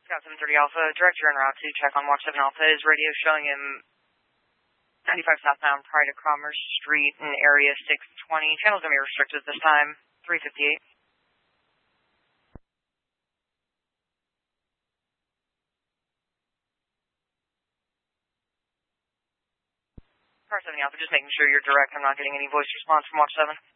Scout 730 Alpha, director en route to check on Watch 7 Alpha. Is radio showing him 95 southbound Pride of Commerce Street in area 620. Channel's going to be restricted this time, 358. Car 7 Alpha, just making sure you're direct. I'm not getting any voice response from Watch 7.